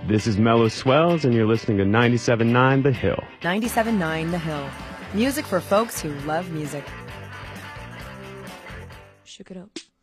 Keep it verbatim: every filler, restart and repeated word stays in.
This is Mellow Swells, and you're listening to ninety-seven point nine The Hill. ninety-seven point nine The Hill. Music for folks who love music. Shook it up.